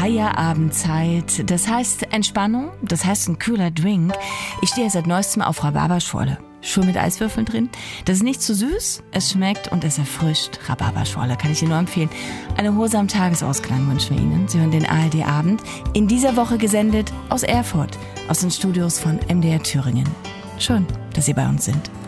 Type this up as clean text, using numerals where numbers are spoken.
Feierabendzeit. Das heißt Entspannung, das heißt ein kühler Drink. Ich stehe seit neuestem auf Rhabarberschorle. Schön mit Eiswürfeln drin. Das ist nicht zu süß, es schmeckt und es erfrischt. Rhabarberschorle kann ich Ihnen nur empfehlen. Eine erholsamen Tagesausklang wünschen wir Ihnen. Sie hören den ARD-Abend. In dieser Woche gesendet aus Erfurt, aus den Studios von MDR Thüringen. Schön, dass Sie bei uns sind.